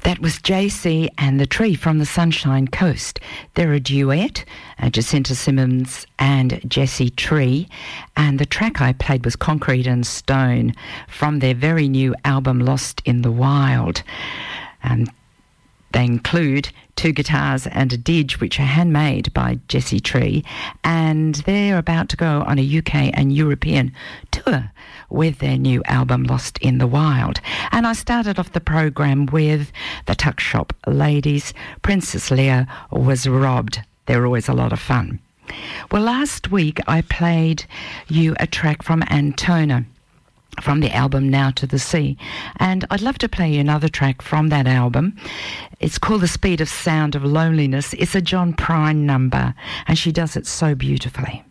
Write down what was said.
That was JC and the Tree from the Sunshine Coast. They're a duet, Jacinta Simmons and Jessie Tree, and the track I played was Concrete and Stone from their very new album Lost in the Wild. They include 2 guitars and a didge, which are handmade by Jessie Tree, and they're about to go on a UK and European tour with their new album Lost in the Wild. And I started off the program with the Tuck Shop Ladies. Princess Leia Was Robbed. They're always a lot of fun. Well, last week I played you a track from Antona, from the album Now to the Sea, and I'd love to play you another track from that album. It's called The Speed of Sound of Loneliness. It's a John Prine number, and she does it so beautifully.